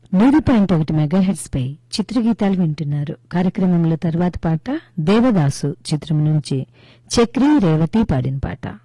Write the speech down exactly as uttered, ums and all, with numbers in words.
నూరు పాయింట్ ఒకటి మెగాహెర్ట్జ్ పై చిత్రగీతాలు వింటున్నారు. కార్యక్రమంలో తర్వాత పాట దేవదాసు చిత్రం నుంచి చక్రి రేవతి పాడిన పాట.